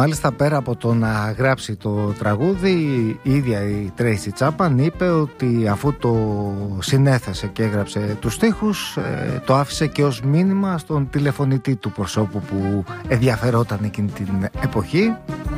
Μάλιστα, πέρα από το να γράψει το τραγούδι, η ίδια η Tracy Chapman είπε ότι αφού το συνέθεσε και έγραψε τους στίχους, το άφησε και ως μήνυμα στον τηλεφωνητή του προσώπου που ενδιαφερόταν εκείνη την εποχή.